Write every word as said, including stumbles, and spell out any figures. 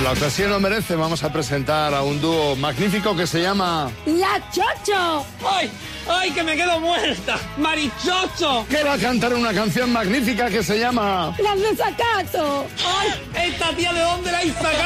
la ocasión lo merece, vamos a presentar a un dúo magnífico que se llama... ¡La Chocho! ¡Ay! ¡Ay, que me quedo muerta! ¡Marichocho! Que va a cantar una canción magnífica que se llama... ¡Las Desacato! ¡Ay! ¿Esta tía de dónde la hay sacado?